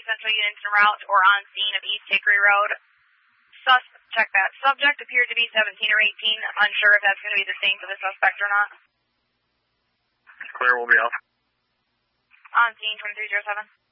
Central units en route or on scene of East Hickory Road. Check that. Subject appeared to be 17 or 18. Unsure if that's going to be the same for the suspect or not. Clear, we'll be out. On scene 2307.